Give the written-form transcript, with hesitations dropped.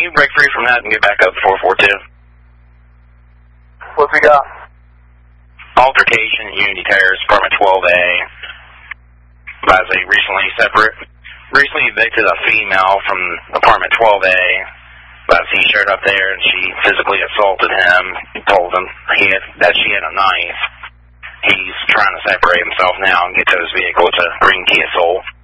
me break free from that and get back up to 442. What we got? Altercation at Unity Terrace, apartment 12A. As a recently evicted a female from apartment 12A. But he showed up there and she physically assaulted him. He told him that she had a knife. He's trying to separate himself now and get to his vehicle. It's a green Kia Soul.